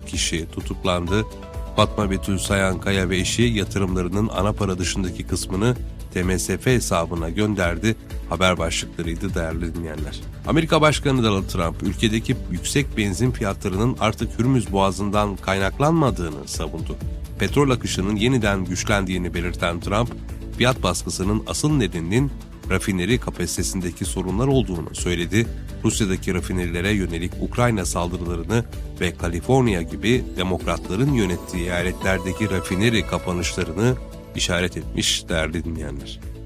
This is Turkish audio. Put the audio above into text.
kişi tutuklandı. Fatma Betül Sayankaya ve eşi yatırımlarının ana para dışındaki kısmını TMSF hesabına gönderdi. Haber başlıklarıydı değerli dinleyenler. Amerika Başkanı Donald Trump, ülkedeki yüksek benzin fiyatlarının artık Hürmüz Boğazı'ndan kaynaklanmadığını savundu. Petrol akışının yeniden güçlendiğini belirten Trump, fiyat baskısının asıl nedeninin rafineri kapasitesindeki sorunlar olduğunu söyledi. Rusya'daki rafinerilere yönelik Ukrayna saldırılarını ve Kaliforniya gibi demokratların yönettiği eyaletlerdeki rafineri kapanışlarını işaret etmiş değerli dinleyenler.